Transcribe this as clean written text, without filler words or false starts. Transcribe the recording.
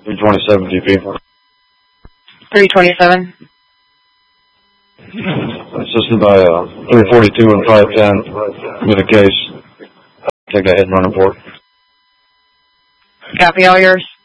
327 GP. 327. Assisted by 342 and 510 with a case. Take that head and run report. Copy, all yours.